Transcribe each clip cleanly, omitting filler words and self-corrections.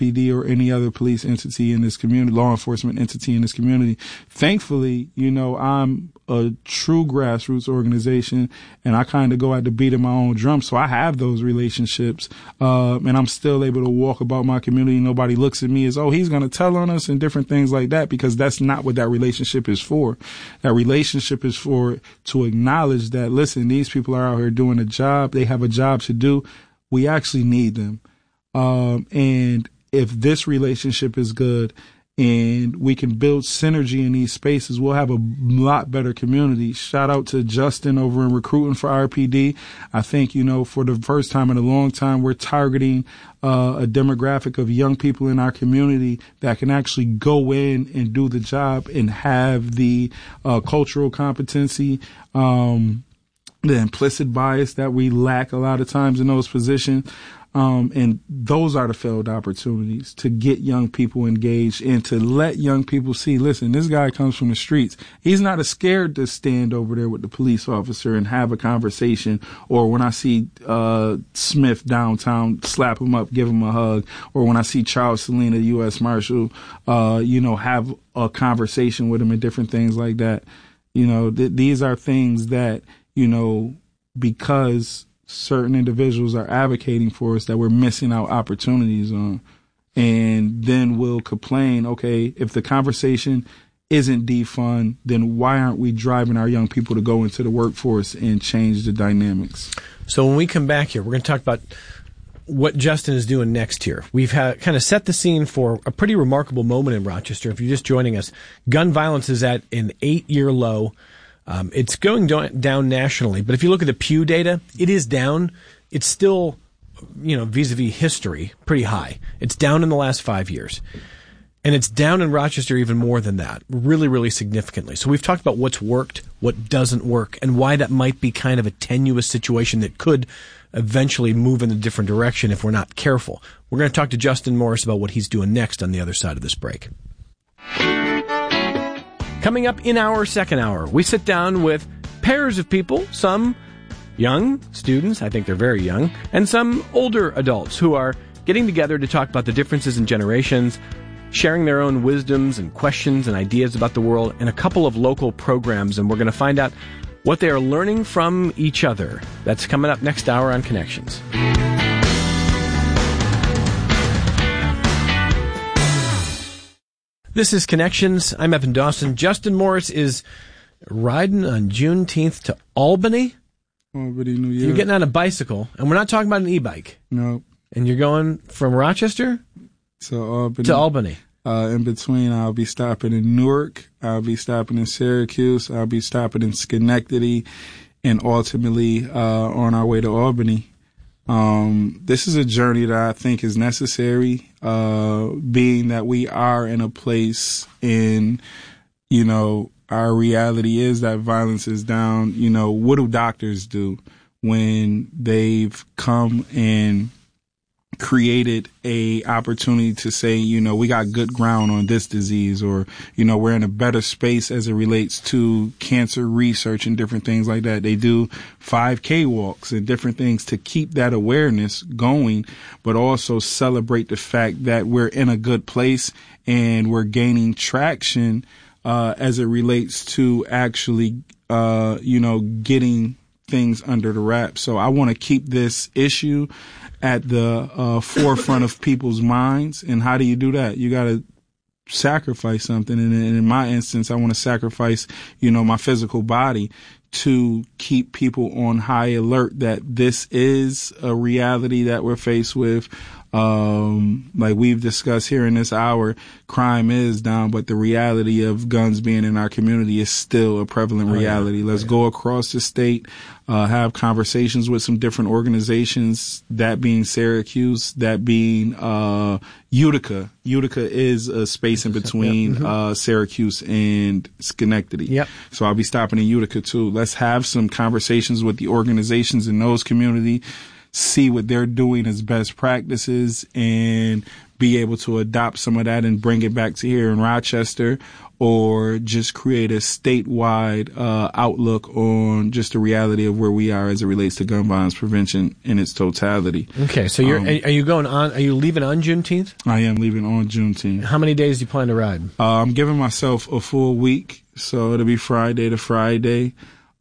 PD or any other police entity in this community, law enforcement entity in this community. Thankfully, I'm a true grassroots organization, and I kind of go out to beat in my own drum. So I have those relationships, and I'm still able to walk about my community. Nobody looks at me as, oh, he's going to tell on us and different things like that, because that's not what that relationship is for. That relationship is to acknowledge that, listen, these people are out here doing a job. They have a job to do. We actually need them. And if this relationship is good and we can build synergy in these spaces, we'll have a lot better community. Shout out to Justin over in recruiting for RPD. I think, for the first time in a long time, we're targeting a demographic of young people in our community that can actually go in and do the job and have the cultural competency, the implicit bias that we lack a lot of times in those positions. And those are the failed opportunities to get young people engaged and to let young people see, listen, this guy comes from the streets. He's not scared to stand over there with the police officer and have a conversation. Or when I see, Smith downtown, slap him up, give him a hug. Or when I see Charles Salina, U.S. Marshal, have a conversation with him and different things like that. These are things that, because certain individuals are advocating for us, that we're missing out opportunities on. And then we'll complain, okay, if the conversation isn't defund, then why aren't we driving our young people to go into the workforce and change the dynamics? So when we come back here, we're going to talk about what Justin is doing next here. We've kind of set the scene for a pretty remarkable moment in Rochester. If you're just joining us, gun violence is at an 8-year low. It's going down nationally, but if you look at the Pew data, it is down. It's still, vis-a-vis history, pretty high. It's down in the last 5 years. And it's down in Rochester even more than that, really, really significantly. So we've talked about what's worked, what doesn't work, and why that might be kind of a tenuous situation that could eventually move in a different direction if we're not careful. We're going to talk to Justin Morris about what he's doing next on the other side of this break. Coming up in our second hour, we sit down with pairs of people, some young students, I think they're very young, and some older adults who are getting together to talk about the differences in generations, sharing their own wisdoms and questions and ideas about the world, and a couple of local programs, and we're going to find out what they are learning from each other. That's coming up next hour on Connections. This is Connections. I'm Evan Dawson. Justin Morris is riding on Juneteenth to Albany. Albany, New York. You're getting on a bicycle, and we're not talking about an e-bike. No. And you're going from Rochester to Albany. To Albany. In between, I'll be stopping in Newark. I'll be stopping in Syracuse. I'll be stopping in Schenectady, and ultimately on our way to Albany. This is a journey that I think is necessary, being that we are in a place our reality is that violence is down. What do doctors do when they've come and created a opportunity to say, we got good ground on this disease, or, we're in a better space as it relates to cancer research and different things like that. They do 5K walks and different things to keep that awareness going, but also celebrate the fact that we're in a good place and we're gaining traction, as it relates to actually, getting things under the wrap. So I want to keep this issue at the forefront of people's minds. And how do you do that? You got to sacrifice something. And in my instance, I want to sacrifice, my physical body to keep people on high alert that this is a reality that we're faced with. Like we've discussed here in this hour, crime is down, but the reality of guns being in our community is still a prevalent reality. Let's go across the state, have conversations with some different organizations, that being Syracuse, that being Utica. Utica is a space in between Syracuse and Schenectady. Yep. So I'll be stopping in Utica too. Let's have some conversations with the organizations in those communities, see what they're doing as best practices, and be able to adopt some of that and bring it back to here in Rochester, or just create a statewide outlook on just the reality of where we are as it relates to gun violence prevention in its totality. Okay, so are you going on? Are you leaving on Juneteenth? I am leaving on Juneteenth. How many days do you plan to ride? I'm giving myself a full week, so it'll be Friday to Friday.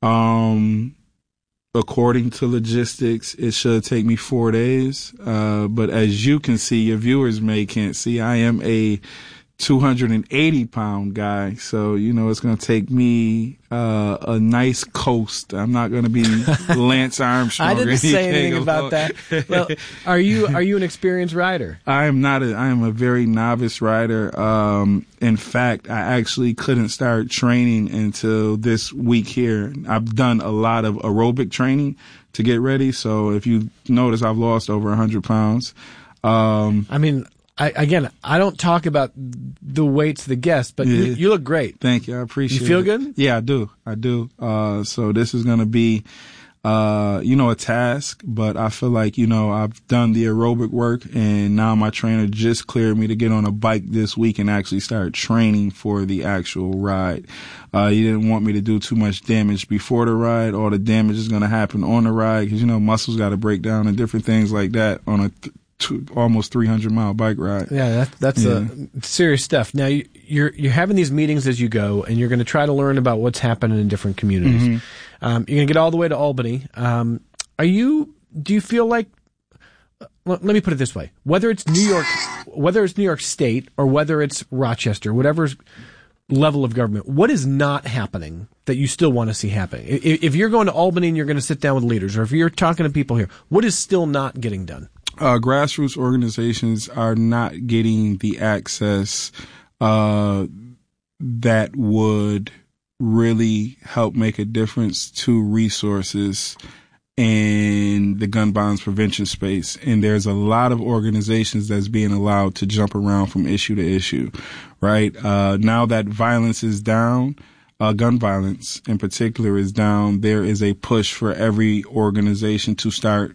According to logistics, it should take me 4 days. But as you can see, your viewers can't see, I am a 280-pound guy. So, it's going to take me a nice coast. I'm not going to be Lance Armstrong. I didn't say anything about that. Well, are you an experienced rider? I am not. I am a very novice rider. In fact, I actually couldn't start training until this week here. I've done a lot of aerobic training to get ready. So if you notice, I've lost over 100 pounds. I don't talk about the weights of the guests, but yeah. you look great. Thank you. I appreciate it. You feel good? Yeah, I do. So this is going to be, a task, but I feel like, I've done the aerobic work, and now my trainer just cleared me to get on a bike this week and actually start training for the actual ride. He didn't want me to do too much damage before the ride. All the damage is going to happen on the ride because, muscles got to break down and different things like that on a almost 300-mile bike ride. Yeah, that's serious stuff. Now you're having these meetings as you go, and you're going to try to learn about what's happening in different communities. Mm-hmm. You're going to get all the way to Albany. Do you feel like? Let me put it this way: whether it's New York State, or whether it's Rochester, whatever level of government, what is not happening that you still want to see happening? If you're going to Albany and you're going to sit down with leaders, or if you're talking to people here, what is still not getting done? Grassroots organizations are not getting the access that would really help make a difference to resources in the gun violence prevention space. And there's a lot of organizations that's being allowed to jump around from issue to issue, right? Now that violence is down, gun violence in particular is down, there is a push for every organization to start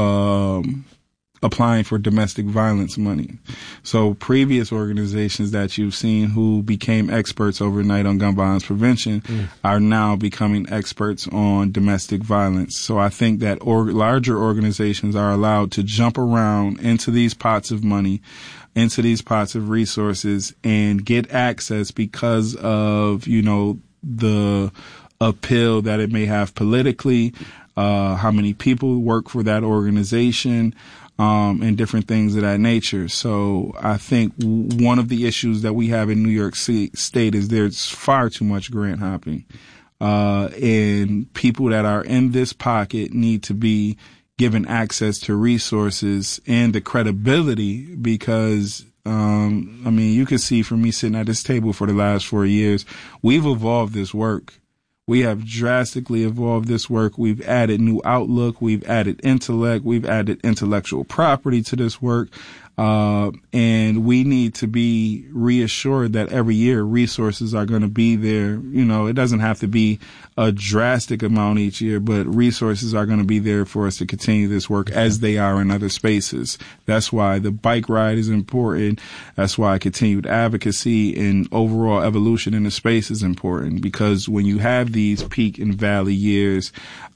applying for domestic violence money. So previous organizations that you've seen who became experts overnight on gun violence prevention are now becoming experts on domestic violence. So I think that larger organizations are allowed to jump around into these pots of money, into these pots of resources, and get access because of, the appeal that it may have politically, how many people work for that organization, and different things of that nature. So I think one of the issues that we have in New York State is there's far too much grant hopping. And people that are in this pocket need to be given access to resources and the credibility because, you can see from me sitting at this table for the last 4 years, we've evolved this work. We have drastically evolved this work. We've added new outlook. We've added intellect. We've added intellectual property to this work. And we need to be reassured that every year resources are going to be there. It doesn't have to be a drastic amount each year, but resources are going to be there for us to continue this work as they are in other spaces. That's why the bike ride is important. That's why continued advocacy and overall evolution in the space is important, because when you have these peak and valley years,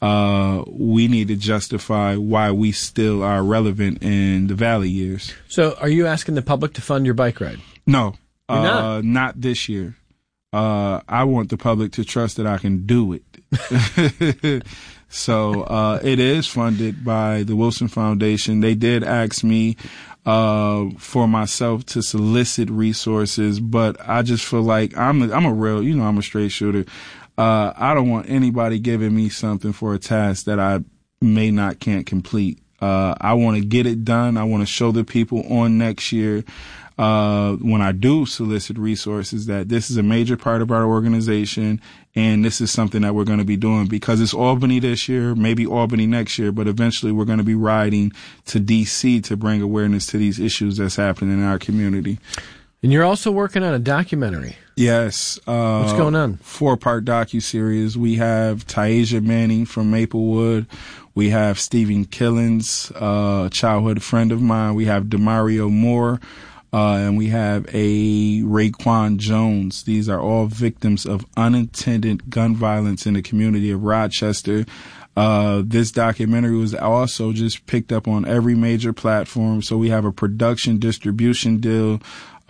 we need to justify why we still are relevant in the valley years. So are you asking the public to fund your bike ride? No, You're not this year. I want the public to trust that I can do it. So it is funded by the Wilson Foundation. They did ask me for myself to solicit resources, but I just feel like I'm a real, I'm a straight shooter. I don't want anybody giving me something for a task that I can't complete. I want to get it done. I want to show the people on next year, when I do solicit resources, that this is a major part of our organization and this is something that we're going to be doing, because it's Albany this year, maybe Albany next year, but eventually we're going to be riding to DC to bring awareness to these issues that's happening in our community. And you're also working on a documentary. Yes. What's going on? 4-part docuseries. We have Taisha Manning from Maplewood. We have Stephen Killens, a childhood friend of mine. We have Demario Moore, And we have a Raekwon Jones. These are all victims of unintended gun violence in the community of Rochester. This documentary was also just picked up on every major platform. So we have a production distribution deal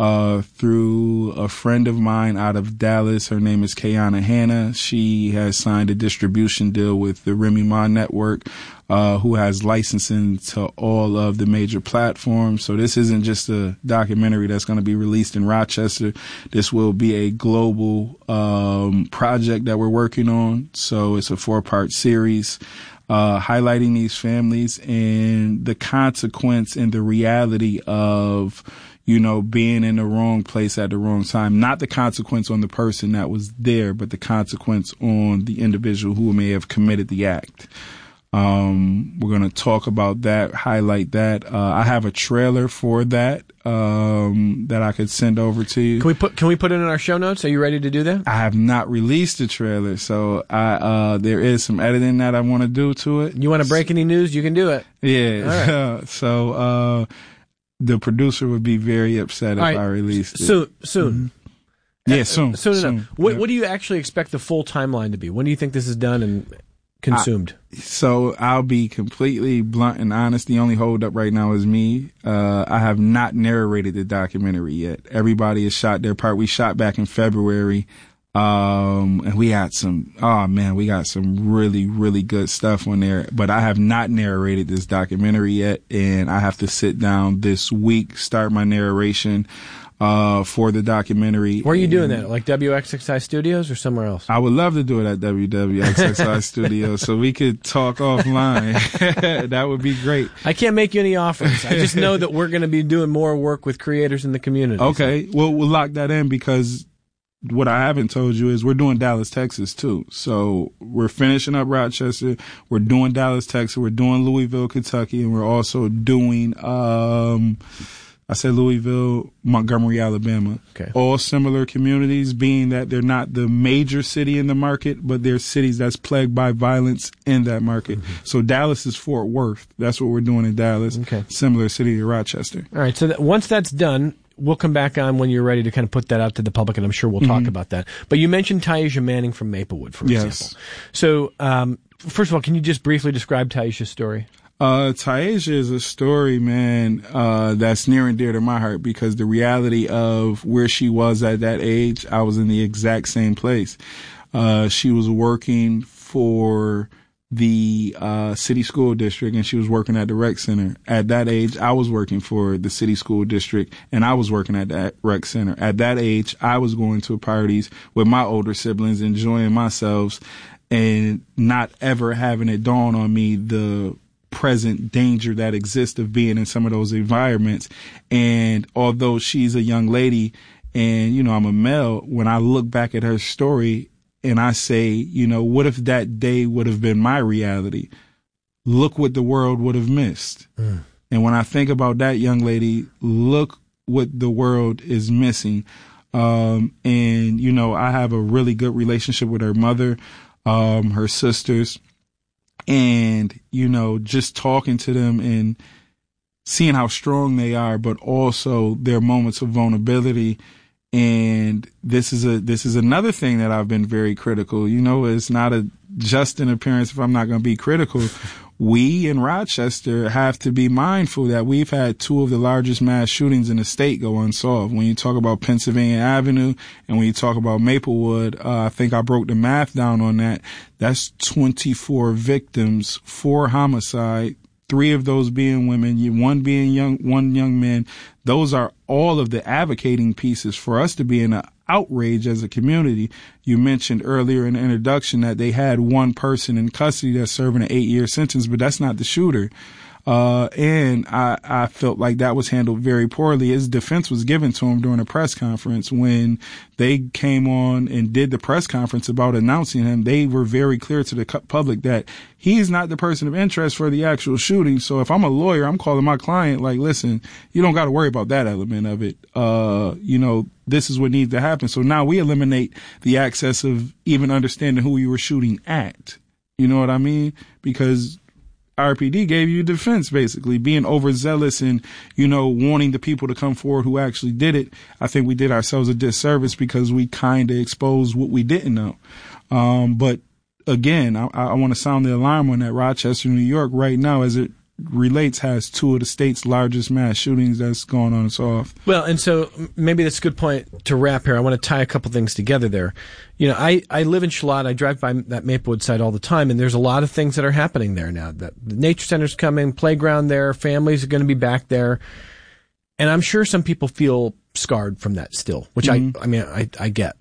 through a friend of mine out of Dallas. Her name is Kayana Hanna. She has signed a distribution deal with the Remy Ma Network, who has licensing to all of the major platforms. So this isn't just a documentary that's going to be released in Rochester. This will be a global project that we're working on. So it's a 4-part series highlighting these families and the consequence and the reality of, you know, being in the wrong place at the wrong time. Not the consequence on the person that was there, but the consequence on the individual who may have committed the act. We're going to talk about that, highlight that. I have a trailer for that, that I could send over to you. Can we put it in our show notes? Are you ready to do that? I have not released the trailer, so there is some editing that I want to do to it. You want to break any news? You can do it. Yeah. Right. So, the producer would be very upset if I released it. Soon. Mm-hmm. Yeah, soon. Enough. What do you actually expect the full timeline to be? When do you think this is done and consumed? So I'll be completely blunt and honest. The only holdup right now is me. I have not narrated the documentary yet. Everybody has shot their part. We shot back in February. And we got some really, really good stuff on there, but I have not narrated this documentary yet. And I have to sit down this week, start my narration, for the documentary. Where are you doing that? Like WXXI Studios or somewhere else? I would love to do it at WXXI Studios so we could talk offline. That would be great. I can't make you any offers. I just know that we're going to be doing more work with creators in the community. Okay. So. Well, we'll lock that in because what I haven't told you is we're doing Dallas, Texas too. So we're finishing up Rochester. We're doing Dallas, Texas. We're doing Louisville, Kentucky. And we're also doing, I said Louisville, Montgomery, Alabama. Okay. All similar communities, being that they're not the major city in the market, but they're cities that's plagued by violence in that market. Mm-hmm. So Dallas is Fort Worth. That's what we're doing in Dallas. Okay. Similar city to Rochester. All right. So once that's done, we'll come back on when you're ready to kind of put that out to the public, and I'm sure we'll talk about that. But you mentioned Taisha Manning from Maplewood, for example. So, first of all, can you just briefly describe Taisha's story? Taisha is a story, man, that's near and dear to my heart because the reality of where she was at that age, I was in the exact same place. She was working for the city school district and she was working at the rec center. At that age, I was working for the city school district and I was working at that rec center. At that age, I was going to parties with my older siblings, enjoying myself and not ever having it dawn on me the present danger that exists of being in some of those environments. And although she's a young lady and, you know, I'm a male, when I look back at her story, and I say, you know, what if that day would have been my reality? Look what the world would have missed. Mm. And when I think about that young lady, look what the world is missing. And, you know, I have a really good relationship with her mother, her sisters, and, you know, just talking to them and seeing how strong they are, but also their moments of vulnerability. And this is another thing that I've been very critical. You know, it's not just an appearance if I'm not going to be critical. We in Rochester have to be mindful that we've had 2 of the largest mass shootings in the state go unsolved. When you talk about Pennsylvania Avenue and when you talk about Maplewood, I think I broke the math down on that. That's 24 victims, 4 homicide, 3 of those being women, 1 being one young man. Those are all of the advocating pieces for us to be in an outrage as a community. You mentioned earlier in the introduction that they had 1 person in custody that's serving an 8-year sentence, but that's not the shooter. And I felt like that was handled very poorly. His defense was given to him during a press conference. When they came on and did the press conference about announcing him, they were very clear to the public that he's not the person of interest for the actual shooting. So if I'm a lawyer, I'm calling my client like, listen, you don't got to worry about that element of it. You know, this is what needs to happen. So now we eliminate the access of even understanding who you were shooting at. You know what I mean? Because RPD gave you defense, basically, being overzealous and, wanting the people to come forward who actually did it. I think we did ourselves a disservice because we kind of exposed what we didn't know. But again, I want to sound the alarm on that. Rochester, New York, right now, as it relates, has two of the state's largest mass shootings that's going on its off. Well, and so maybe that's a good point to wrap here. I want to tie a couple things together there. I live in Charlotte. I drive by that Maplewood site all the time, and there's a lot of things that are happening there now. The nature center's coming, playground there, families are going to be back there. And I'm sure some people feel scarred from that still, which I get.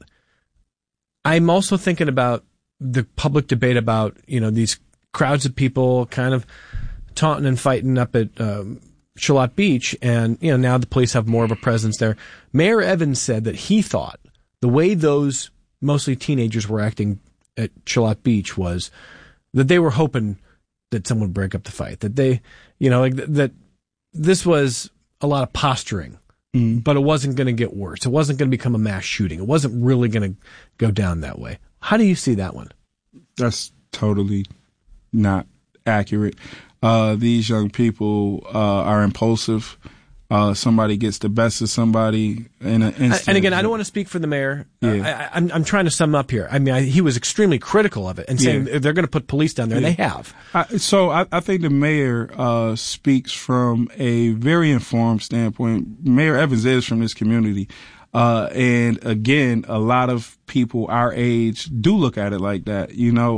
I'm also thinking about the public debate about, these crowds of people kind of taunting and fighting up at Charlotte Beach, and now the police have more of a presence there. Mayor Evans said that he thought the way those mostly teenagers were acting at Charlotte Beach was that they were hoping that someone would break up the fight, that they, that this was a lot of posturing, but it wasn't going to get worse. It wasn't going to become a mass shooting. It wasn't really going to go down that way. How do you see that one? That's totally not accurate. These young people are impulsive. Somebody gets the best of somebody in an instant. And again, I don't want to speak for the mayor. Yeah. I'm trying to sum up here. He was extremely critical of it and saying they're going to put police down there, and they have. So I think the mayor speaks from a very informed standpoint. Mayor Evans is from this community. And again, a lot of people our age do look at it like that.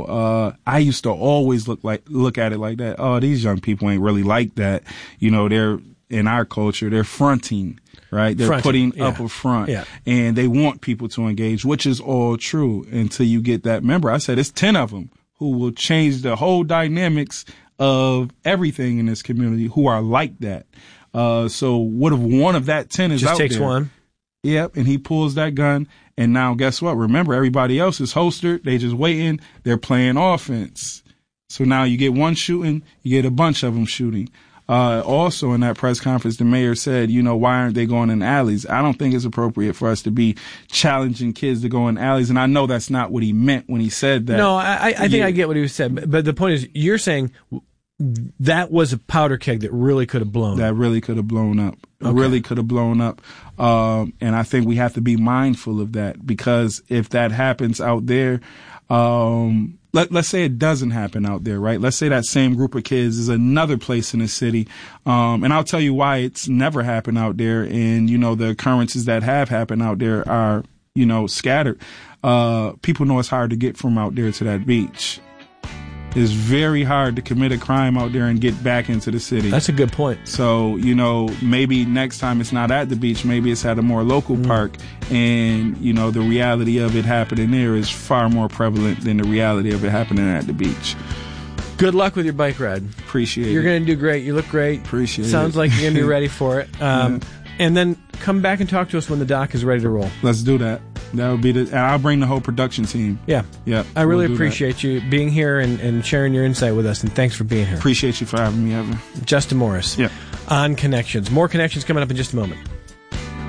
I used to always look at it like that. Oh, these young people ain't really like that. They're in our culture, they're fronting, right? They're putting up a front, and they want people to engage, which is all true until you get that member. I said it's 10 of them who will change the whole dynamics of everything in this community who are like that. So what if one of that 10 is just out there? Just takes one. Yep, and he pulls that gun, and now guess what? Remember, everybody else is holstered. They just waiting. They're playing offense. So now you get one shooting, you get a bunch of them shooting. Also in that press conference, the mayor said, why aren't they going in alleys? I don't think it's appropriate for us to be challenging kids to go in alleys. And I know that's not what he meant when he said that. No, I think I get what he said. But the point is, you're saying that was a powder keg that really could have blown up. That really could have blown up. Okay. Really could have blown up. And I think we have to be mindful of that, because if that happens out there, let's say it doesn't happen out there, right? Let's say that same group of kids is another place in the city. And I'll tell you why it's never happened out there. And, the occurrences that have happened out there are, scattered. People know it's hard to get from out there to that beach. It's very hard to commit a crime out there and get back into the city. That's a good point. So, maybe next time it's not at the beach, maybe it's at a more local park. And, the reality of it happening there is far more prevalent than the reality of it happening at the beach. Good luck with your bike ride. Appreciate it. You're going to do great. You look great. Appreciate it. Sounds like you're going to be ready for it. And then come back and talk to us when the doc is ready to roll. Let's do that. That would be and I'll bring the whole production team. Yeah. Yeah. I really appreciate you being here and sharing your insight with us, and thanks for being here. Appreciate you for having me, Evan. Justin Morris. Yeah. On Connections. More Connections coming up in just a moment.